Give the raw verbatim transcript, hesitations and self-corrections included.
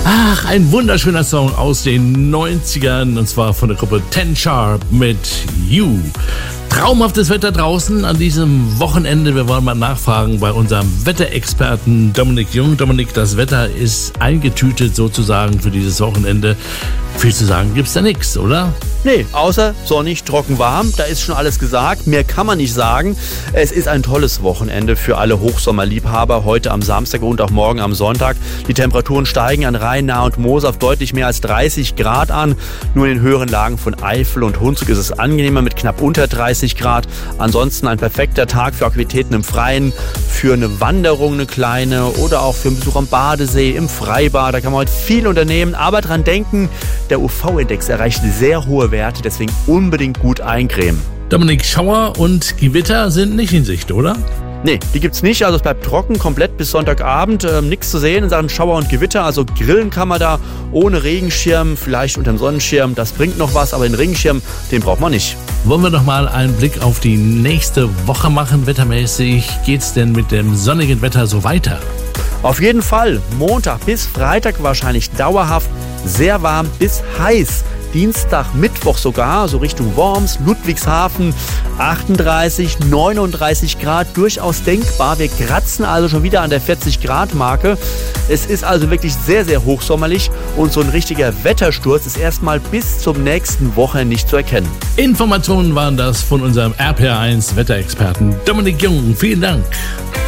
Ach, ein wunderschöner Song aus den neunzigern, und zwar von der Gruppe Ten Sharp mit You. Traumhaftes Wetter draußen an diesem Wochenende. Wir wollen mal nachfragen bei unserem Wetterexperten Dominik Jung. Dominik, das Wetter ist eingetütet sozusagen für dieses Wochenende. Viel zu sagen gibt's da nichts, oder? Nee, außer sonnig, trocken, warm. Da ist schon alles gesagt. Mehr kann man nicht sagen. Es ist ein tolles Wochenende für alle Hochsommerliebhaber. Heute am Samstag und auch morgen am Sonntag. Die Temperaturen steigen an Rhein, Nahe und Moos auf deutlich mehr als dreißig Grad an. Nur in den höheren Lagen von Eifel und Hunsrück ist es angenehmer mit knapp unter dreißig Grad. Ansonsten ein perfekter Tag für Aktivitäten im Freien, für eine Wanderung, eine kleine, oder auch für einen Besuch am Badesee, im Freibad. Da kann man heute viel unternehmen. Aber dran denken, der U V-Index erreicht sehr hohe Werte, deswegen unbedingt gut eincremen. Dominik, Schauer und Gewitter sind nicht in Sicht, oder? Nee, die gibt's nicht, also es bleibt trocken, komplett bis Sonntagabend, ähm, nichts zu sehen in Sachen Schauer und Gewitter, also grillen kann man da ohne Regenschirm, vielleicht unterm Sonnenschirm, das bringt noch was, aber den Regenschirm, den braucht man nicht. Wollen wir noch mal einen Blick auf die nächste Woche machen, wettermäßig? Geht's denn mit dem sonnigen Wetter so weiter? Auf jeden Fall, Montag bis Freitag wahrscheinlich dauerhaft sehr warm bis heiß. Dienstag, Mittwoch sogar, so Richtung Worms, Ludwigshafen, achtunddreißig, neununddreißig Grad, durchaus denkbar. Wir kratzen also schon wieder an der vierzig Grad Marke. Es ist also wirklich sehr, sehr hochsommerlich und so ein richtiger Wettersturz ist erstmal bis zum nächsten Wochenende nicht zu erkennen. Informationen waren das von unserem R P R eins Wetterexperten Dominik Jung. Vielen Dank.